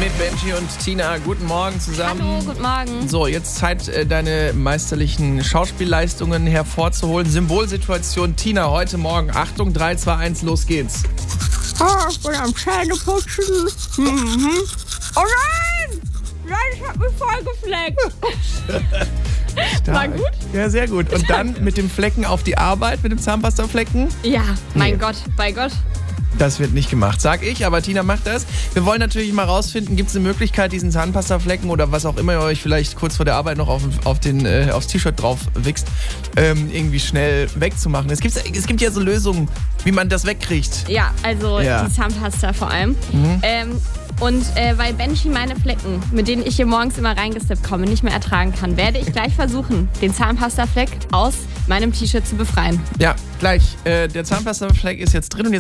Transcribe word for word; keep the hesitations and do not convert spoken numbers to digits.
mit Benji und Tina. Guten Morgen zusammen. Hallo, guten Morgen. So, jetzt Zeit, äh, deine meisterlichen Schauspielleistungen hervorzuholen. Symbolsituation Tina heute Morgen. Achtung, drei, zwei, eins, los geht's. Oh, ich bin am Zähneputzen. Mhm. Oh nein! Nein, ich hab mich voll gefleckt. War gut? Ja, sehr gut. Und dann mit dem Flecken auf die Arbeit, mit dem Zahnpastaflecken? Ja, mein Nee. Gott, bei Gott. Das wird nicht gemacht, sag ich, aber Tina macht das. Wir wollen natürlich mal rausfinden, gibt es eine Möglichkeit, diesen Zahnpastaflecken oder was auch immer ihr euch vielleicht kurz vor der Arbeit noch auf, auf den, äh, aufs T-Shirt drauf wichst, ähm, irgendwie schnell wegzumachen. Es gibt, es gibt ja so Lösungen, wie man das wegkriegt. Ja, also Ja. die Zahnpasta vor allem. Mhm. Ähm, und äh, weil Benji meine Flecken, mit denen ich hier morgens immer reingesteppt komme, nicht mehr ertragen kann, werde ich gleich versuchen, den Zahnpastafleck aus meinem T-Shirt zu befreien. Ja, gleich. Äh, der Zahnpastafleck ist jetzt drin und jetzt